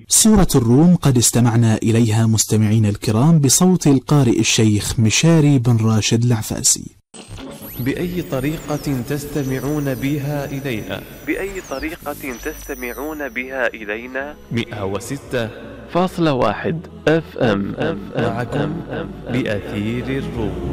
سورة الروم قد استمعنا إليها مستمعين الكرام بصوت القارئ الشيخ مشاري بن راشد العفاسي. بأي طريقة تستمعون بها إلينا؟ 106.1 FM معكم بأثير الروم.